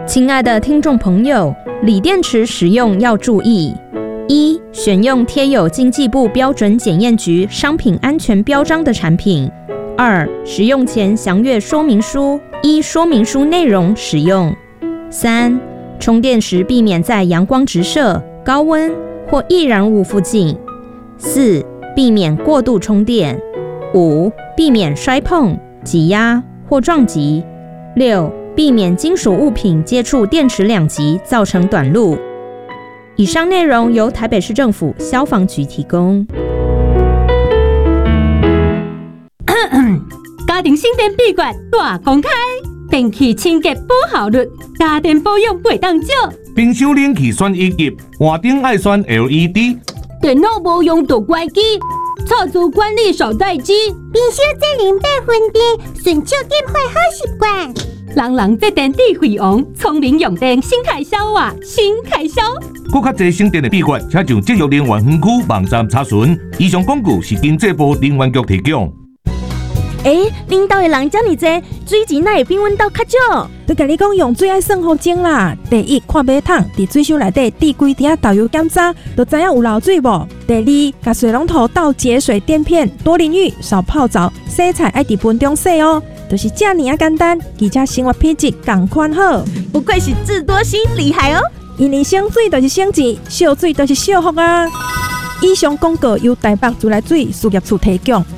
亲爱的听众朋友，锂电池使用要注意：一、选用贴有经济部标准检验局商品安全标章的产品；二、使用前详阅说明书，依说明书内容使用；三、充电时避免在阳光直射、高温或易燃物附近；四、避免过度充电；五、避免摔碰、挤压或撞击；六、避免金属物品接触电池两极造成短路。以上内容由台北市政府消防局提供。 家庭省电秘诀大公开，电器清洁保效率，家电保养袂当少。 冰箱冷气选1级，换灯爱选 LED。 电脑无用就关机，插座管理少待机。 冰箱在0度分电，顺手电坏好习惯。 人人这电智慧王，聪明用电，新开销啊，新开销。 更较侪省电的秘诀，请上节约能源分区网站查询。以上广告是经济部能源局提供。 恁兜的人遮尔济，水钱哪会比阮兜较少？ 就甲你讲用水爱算好钟啦。第一，看马桶伫水箱内底滴几滴导游检查，就知影有漏水无。第二，甲水龙头倒节水垫片，多淋浴，少泡澡，洗菜爱伫盆中洗哦。就是这么简单，而且生活品质同款好。 不愧是智多星，厉害哦！ 因为省水就是省钱，烧水就是烧福啊。以上广告由台北自来水事业处提供。